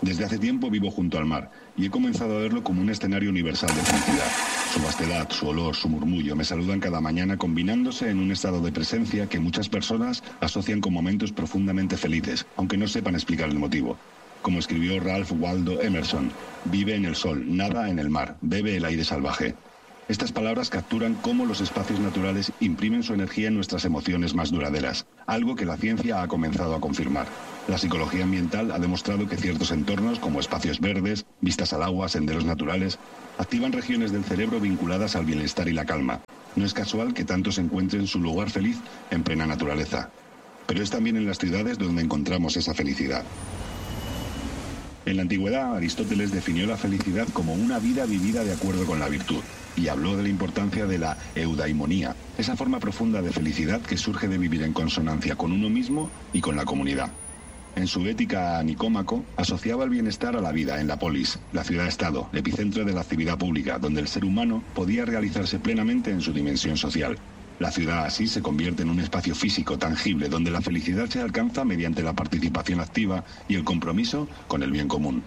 Desde hace tiempo vivo junto al mar y he comenzado a verlo como un escenario universal de felicidad. Su vastedad, su olor, su murmullo me saludan cada mañana combinándose en un estado de presencia que muchas personas asocian con momentos profundamente felices, aunque no sepan explicar el motivo. Como escribió Ralph Waldo Emerson, vive en el sol, nada en el mar, bebe el aire salvaje. Estas palabras capturan cómo los espacios naturales imprimen su energía en nuestras emociones más duraderas, algo que la ciencia ha comenzado a confirmar. La psicología ambiental ha demostrado que ciertos entornos, como espacios verdes, vistas al agua, senderos naturales, activan regiones del cerebro vinculadas al bienestar y la calma. No es casual que tantos encuentren su lugar feliz en plena naturaleza. Pero es también en las ciudades donde encontramos esa felicidad. En la antigüedad, Aristóteles definió la felicidad como una vida vivida de acuerdo con la virtud, y habló de la importancia de la eudaimonía, esa forma profunda de felicidad que surge de vivir en consonancia con uno mismo y con la comunidad. En su Ética a Nicómaco, asociaba el bienestar a la vida en la polis, la ciudad-estado, epicentro de la actividad pública, donde el ser humano podía realizarse plenamente en su dimensión social. La ciudad así se convierte en un espacio físico tangible donde la felicidad se alcanza mediante la participación activa y el compromiso con el bien común.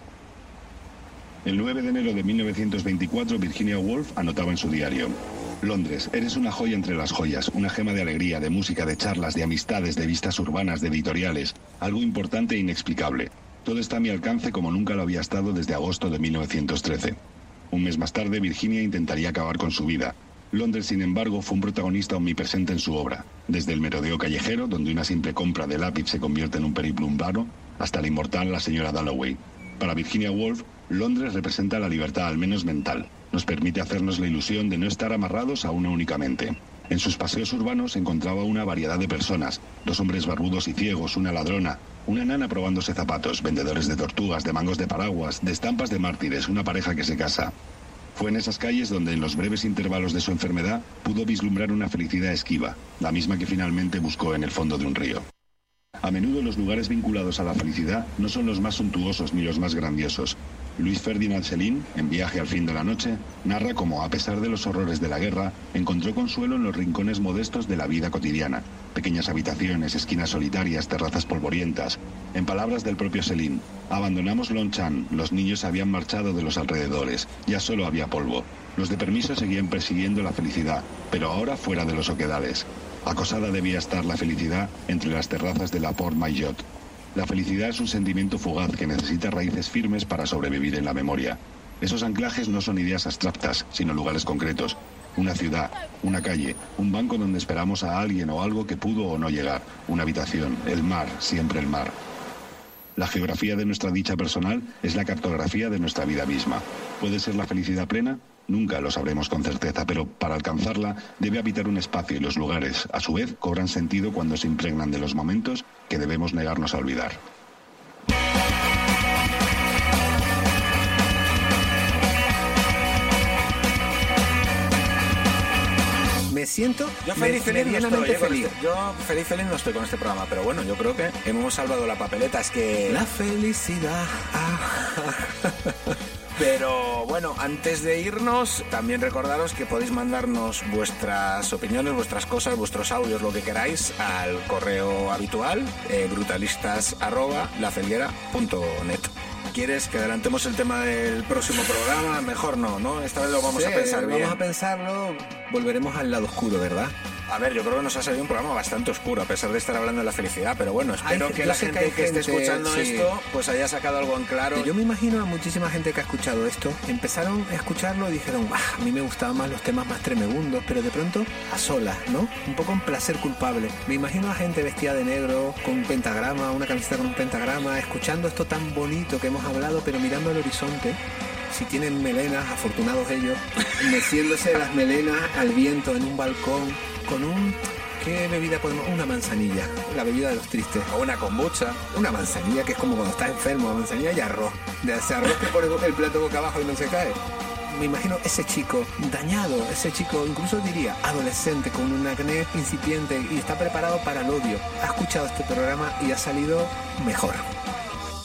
El 9 de enero de 1924, Virginia Woolf anotaba en su diario: Londres, eres una joya entre las joyas, una gema de alegría, de música, de charlas, de amistades, de vistas urbanas, de editoriales, algo importante e inexplicable. Todo está a mi alcance como nunca lo había estado desde agosto de 1913. Un mes más tarde, Virginia intentaría acabar con su vida. Londres, sin embargo, fue un protagonista omnipresente en su obra, desde el merodeo callejero, donde una simple compra de lápiz se convierte en un periplo urbano, hasta la inmortal La señora Dalloway. Para Virginia Woolf, Londres representa la libertad, al menos mental. Nos permite hacernos la ilusión de no estar amarrados a una única mente. En sus paseos urbanos encontraba una variedad de personas: 2 hombres barbudos y ciegos, una ladrona, una nana probándose zapatos, vendedores de tortugas, de mangos de paraguas, de estampas de mártires, una pareja que se casa. Fue en esas calles donde, en los breves intervalos de su enfermedad, pudo vislumbrar una felicidad esquiva, la misma que finalmente buscó en el fondo de un río. A menudo los lugares vinculados a la felicidad no son los más suntuosos ni los más grandiosos. Luis Ferdinand Céline, en Viaje al fin de la noche, narra cómo, a pesar de los horrores de la guerra, encontró consuelo en los rincones modestos de la vida cotidiana: pequeñas habitaciones, esquinas solitarias, terrazas polvorientas. En palabras del propio Céline: abandonamos Longchamp, los niños se habían marchado de los alrededores, ya solo había polvo. Los de permiso seguían persiguiendo la felicidad, pero ahora fuera de los oquedades. Acosada debía estar la felicidad entre las terrazas de la Port Maillot. La felicidad es un sentimiento fugaz que necesita raíces firmes para sobrevivir en la memoria. Esos anclajes no son ideas abstractas, sino lugares concretos. Una ciudad, una calle, un banco donde esperamos a alguien o algo que pudo o no llegar, una habitación, el mar, siempre el mar. La geografía de nuestra dicha personal es la cartografía de nuestra vida misma. ¿Puede ser la felicidad plena? Nunca lo sabremos con certeza, pero para alcanzarla debe habitar un espacio, y los lugares, a su vez, cobran sentido cuando se impregnan de los momentos que debemos negarnos a olvidar. Me siento medianamente feliz. Yo feliz no estoy con este programa, pero bueno, yo creo que hemos salvado la papeleta. Es que la felicidad. Pero bueno, antes de irnos, también recordaros que podéis mandarnos vuestras opiniones, vuestras cosas, vuestros audios, lo que queráis, al correo habitual, brutalistas@lafelguera.net. ¿Quieres que adelantemos el tema del próximo programa? Mejor no. Esta vez lo vamos a pensar bien. Vamos a pensarlo, volveremos al lado oscuro, ¿verdad? A ver, yo creo que nos ha salido un programa bastante oscuro, a pesar de estar hablando de la felicidad, pero bueno, espero que la gente que esté escuchando esto, pues haya sacado algo en claro. Yo me imagino a muchísima gente que ha escuchado esto, empezaron a escucharlo y dijeron: a mí me gustaban más los temas más tremendos, pero de pronto a solas, ¿no? Un poco en placer culpable. Me imagino a gente vestida de negro, con un pentagrama, una camiseta con un pentagrama, escuchando esto tan bonito que hemos hablado, pero mirando al horizonte. Si tienen melenas, afortunados ellos, meciéndose las melenas al viento en un balcón, con ¿qué bebida podemos? Una manzanilla, la bebida de los tristes. O una kombucha. Una manzanilla, que es como cuando estás enfermo, manzanilla y arroz. De ese arroz que pones el plato boca abajo y no se cae. Me imagino ese chico dañado, ese chico, incluso diría adolescente, con un acné incipiente y está preparado para el odio. Ha escuchado este programa y ha salido mejor.